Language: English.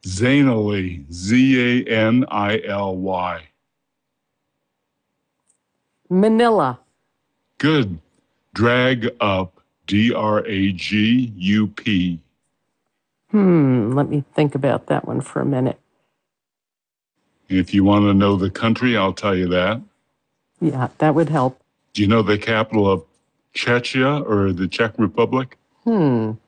Zanily, Zanily. Manila. Good. Drag up, Dragup. Let me think about that one for a minute. If you want to know the country, I'll tell you that. Yeah, that would help. Do you know the capital of Czechia or the Czech Republic?